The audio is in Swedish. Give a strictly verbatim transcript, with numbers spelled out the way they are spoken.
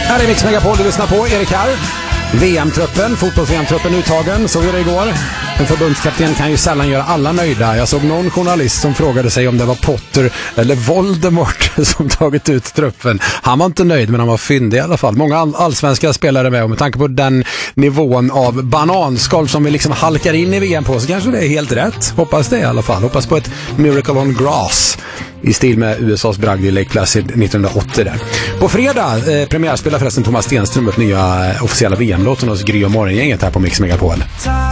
Här är Mix Megapol, du lyssnar på Erik här. V M-truppen, fotbolls-V M-truppen uttagen, såg vi det igår. En förbundskapten kan ju sällan göra alla nöjda. Jag såg någon journalist som frågade sig om det var Potter eller Voldemort som tagit ut truppen. Han var inte nöjd, men han var fyndig i alla fall. Många all- allsvenska spelare med, och med tanke på den nivån av bananskal som vi liksom halkar in i V M på, så kanske det är helt rätt. Hoppas det i alla fall. Hoppas på ett Miracle on Grass i stil med U S A:s bragd i Lake Placid nittonhundraåttio där. På fredag eh, premiärspelar förresten Thomas Stenström upp nya eh, officiella V M-låten hos Gry och Morgongänget här på Mix Megapol.